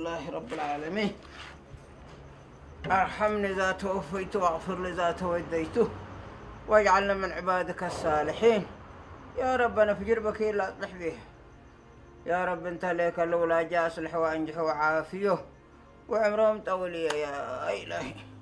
لله رب العالمين. ارحمني إذا توفيت واغفر لي إذا توديت واجعلنا من عبادك الصالحين. يا رب أنا في جربك لا أطلح به. يا رب أنت ليك الأولى جاء أصلح وأنجح وعافيه وعمرهم طولي يا إلهي.